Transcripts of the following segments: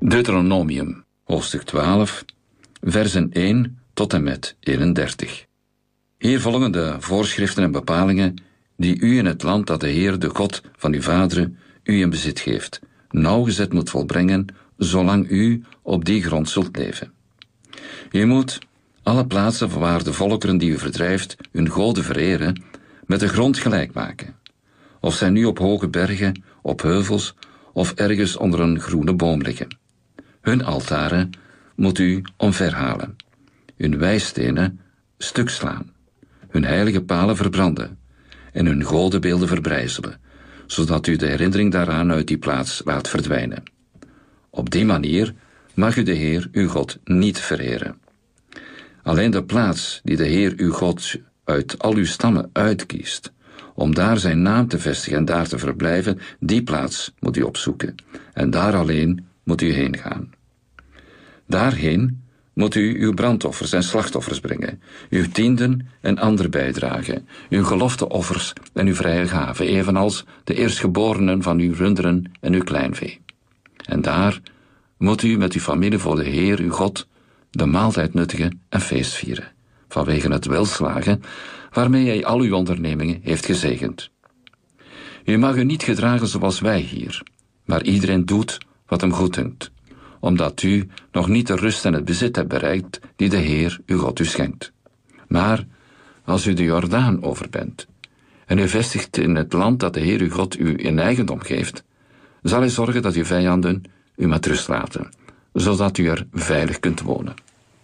Deuteronomium, hoofdstuk 12, versen 1 tot en met 31. Hier volgen de voorschriften en bepalingen die u in het land dat de Heer, de God van uw vaderen, u in bezit geeft, nauwgezet moet volbrengen, zolang u op die grond zult leven. U moet alle plaatsen waar de volkeren die u verdrijft hun goden vereren, met de grond gelijk maken. Of zij nu op hoge bergen, op heuvels of ergens onder een groene boom liggen. Hun altaren moet u omverhalen, hun wijstenen stuk slaan, hun heilige palen verbranden en hun godenbeelden verbrijzelen, zodat u de herinnering daaraan uit die plaats laat verdwijnen. Op die manier mag u de Heer uw God niet vereren. Alleen de plaats die de Heer uw God uit al uw stammen uitkiest, om daar zijn naam te vestigen en daar te verblijven, die plaats moet u opzoeken, en daar alleen moet u heen gaan. Daarheen moet u uw brandoffers en slachtoffers brengen, uw tienden en andere bijdragen, uw gelofteoffers en uw vrije gaven, evenals de eerstgeborenen van uw runderen en uw kleinvee. En daar moet u met uw familie voor de Heer uw God de maaltijd nuttigen en feest vieren, vanwege het welslagen waarmee hij al uw ondernemingen heeft gezegend. U mag u niet gedragen zoals wij hier, maar iedereen doet wat hem goeddunkt, omdat u nog niet de rust en het bezit hebt bereikt die de Heer uw God u schenkt. Maar als u de Jordaan over bent en u vestigt in het land dat de Heer uw God u in eigendom geeft, zal hij zorgen dat uw vijanden u met rust laten, zodat u er veilig kunt wonen.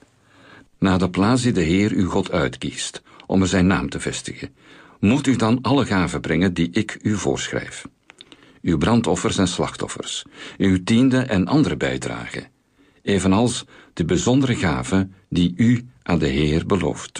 Na de plaats die de Heer uw God uitkiest, om er zijn naam te vestigen, moet u dan alle gaven brengen die ik u voorschrijf. Uw brandoffers en slachtoffers, uw tiende en andere bijdragen, evenals de bijzondere gaven die u aan de Heer belooft.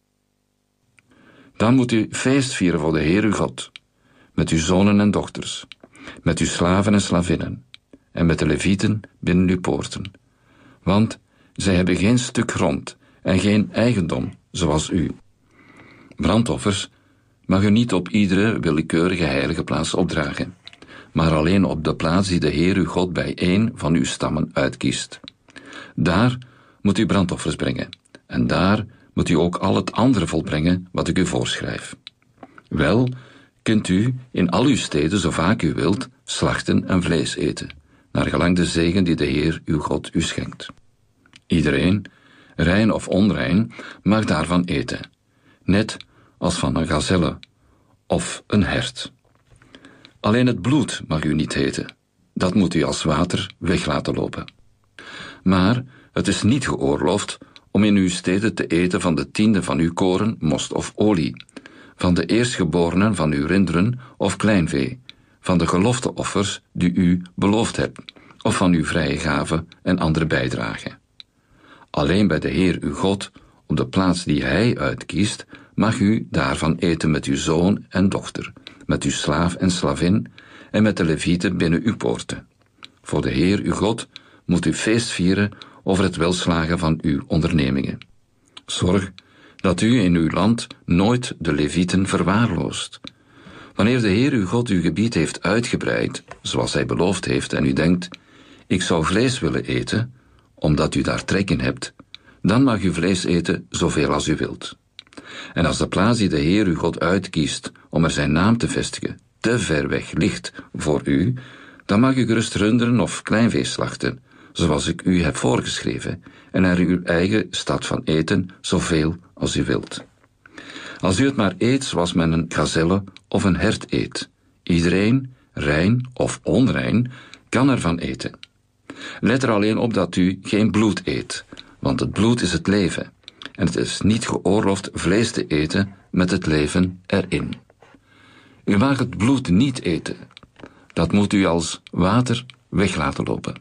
Dan moet u feest vieren voor de Heer uw God, met uw zonen en dochters, met uw slaven en slavinnen, en met de levieten binnen uw poorten. Want zij hebben geen stuk grond en geen eigendom zoals u. Brandoffers mag u niet op iedere willekeurige heilige plaats opdragen, maar alleen op de plaats die de Heer uw God bij één van uw stammen uitkiest. Daar moet u brandoffers brengen, en daar moet u ook al het andere volbrengen wat ik u voorschrijf. Wel kunt u in al uw steden, zo vaak u wilt, slachten en vlees eten, naar gelang de zegen die de Heer uw God u schenkt. Iedereen, rein of onrein, mag daarvan eten, net als van een gazelle of een hert. Alleen het bloed mag u niet eten, dat moet u als water weg laten lopen. Maar het is niet geoorloofd om in uw steden te eten van de tiende van uw koren, most of olie, van de eerstgeborenen van uw runderen of kleinvee, van de gelofteoffers die u beloofd hebt, of van uw vrije gaven en andere bijdragen. Alleen bij de Heer uw God, op de plaats die hij uitkiest, mag u daarvan eten met uw zoon en dochter, met uw slaaf en slavin en met de levieten binnen uw poorten. Voor de Heer uw God moet u feest vieren over het welslagen van uw ondernemingen. Zorg dat u in uw land nooit de levieten verwaarloost. Wanneer de Heer uw God uw gebied heeft uitgebreid, zoals hij beloofd heeft, en u denkt, ik zou vlees willen eten, omdat u daar trek in hebt, dan mag u vlees eten zoveel als u wilt. En als de plaats die de Heer uw God uitkiest om er zijn naam te vestigen te ver weg ligt voor u, dan mag u gerust runderen of kleinvee slachten, zoals ik u heb voorgeschreven, en er uw eigen stad van eten zoveel als u wilt. Als u het maar eet zoals men een gazelle of een hert eet, iedereen, rein of onrein, kan ervan eten. Let er alleen op dat u geen bloed eet, want het bloed is het leven, en het is niet geoorloofd vlees te eten met het leven erin. U mag het bloed niet eten, dat moet u als water weg laten lopen.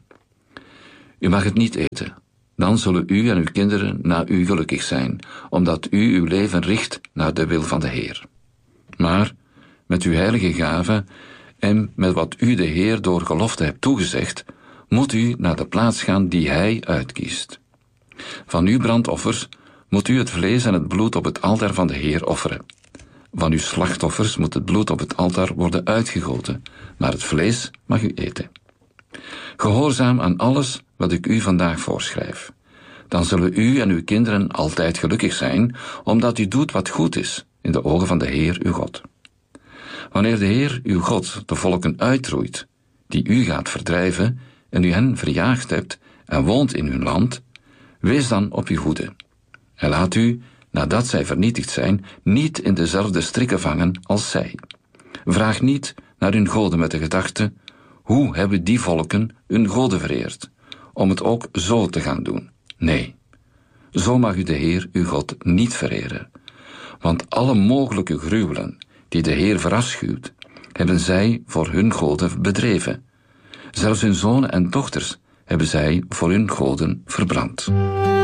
U mag het niet eten, dan zullen u en uw kinderen na u gelukkig zijn, omdat u uw leven richt naar de wil van de Heer. Maar met uw heilige gaven en met wat u de Heer door gelofte hebt toegezegd, moet u naar de plaats gaan die hij uitkiest. Van uw brandoffers moet u het vlees en het bloed op het altaar van de Heer offeren. Van uw slachtoffers moet het bloed op het altaar worden uitgegoten, maar het vlees mag u eten. Gehoorzaam aan alles wat ik u vandaag voorschrijf. Dan zullen u en uw kinderen altijd gelukkig zijn, omdat u doet wat goed is in de ogen van de Heer uw God. Wanneer de Heer uw God de volken uitroeit, die u gaat verdrijven en u hen verjaagd hebt en woont in hun land, wees dan op uw hoede. En laat u, nadat zij vernietigd zijn, niet in dezelfde strikken vangen als zij. Vraag niet naar hun goden met de gedachte, hoe hebben die volken hun goden vereerd, om het ook zo te gaan doen. Nee, zo mag u de Heer uw God niet vereren. Want alle mogelijke gruwelen die de Heer verafschuwt, hebben zij voor hun goden bedreven. Zelfs hun zonen en dochters hebben zij voor hun goden verbrand.